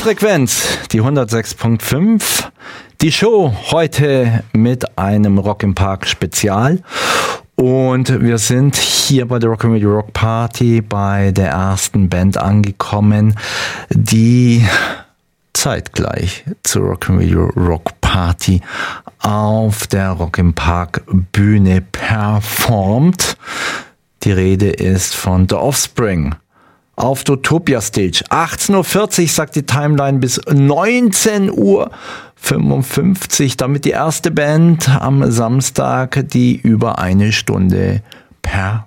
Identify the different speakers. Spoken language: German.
Speaker 1: Frequenz, die 106.5. Die Show heute mit einem Rock im Park Spezial. Und wir sind hier bei der Rock'n'Radio Rock Party bei der ersten Band angekommen, die zeitgleich zur Rock'n'Radio Rock Party auf der Rock im Park Bühne performt. Die Rede ist von The Offspring. Auf der Utopia Stage. 18.40 Uhr sagt die Timeline bis 19.55 Uhr. Damit die erste Band am Samstag, die über eine Stunde performt.